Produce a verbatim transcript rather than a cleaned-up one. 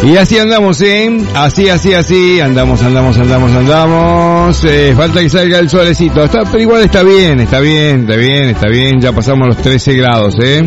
Y así andamos, ¿eh? Así, así, así. Andamos, andamos, andamos, andamos. Eh, falta que salga el solecito. Está, pero igual está bien, está bien, está bien, está bien. Ya pasamos los trece grados, ¿eh?